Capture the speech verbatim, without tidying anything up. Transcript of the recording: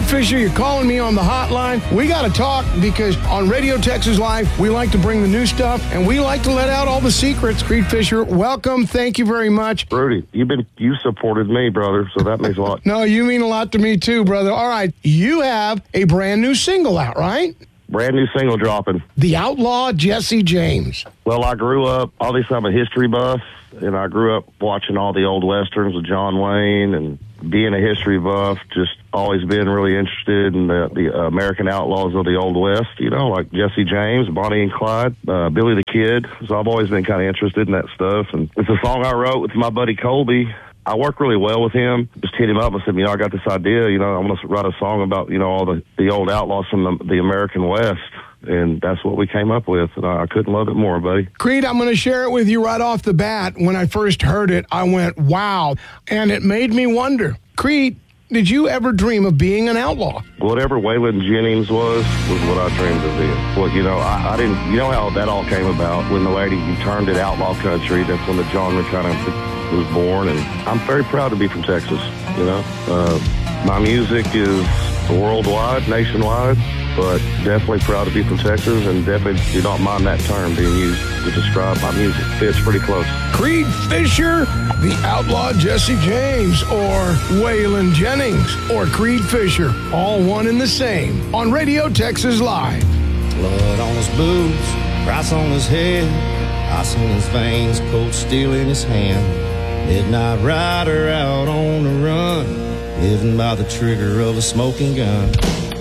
Fisher, you're calling me on the hotline. We got to talk because on Radio Texas Live, we like to bring the new stuff and we like to let out all the secrets. Creed Fisher, welcome. Thank you very much. Rudy, you've been you supported me, brother, so that means a lot. No, you mean a lot to me too, brother. All right, you have a brand new single out, right? Brand new single dropping. The Outlaw Jesse James. Well, I grew up, obviously I'm a history buff, and I grew up watching all the old westerns with John Wayne, and being a history buff, just always been really interested in the, the American outlaws of the Old West, you know, like Jesse James, Bonnie and Clyde, uh, Billy the Kid. So I've always been kind of interested in that stuff. And it's a song I wrote with my buddy Colby. I work really well with him. Just hit him up and said, you know, I got this idea, you know, I'm going to write a song about, you know, all the, the old outlaws from the, the American West. And that's what we came up with, and I couldn't love it more, buddy. Creed, I'm going to share it with you right off the bat. When I first heard it, I went, wow. And it made me wonder, Creed, did you ever dream of being an outlaw? Whatever Waylon Jennings was, was what I dreamed of being. Well, you know, I, I didn't, you know how that all came about. When the lady, you turned it outlaw country, that's when the genre kind of was born. And I'm very proud to be from Texas, you know. Uh, my music is worldwide, nationwide. But definitely proud to be from Texas, and definitely do not mind that term being used to describe my music. Fits pretty close. Creed Fisher, the Outlaw Jesse James, or Waylon Jennings, or Creed Fisher, all one and the same on Radio Texas Live. Blood on his boots, price on his head, ice in his veins, cold steel in his hand. Midnight rider out on the run, living by the trigger of a smoking gun.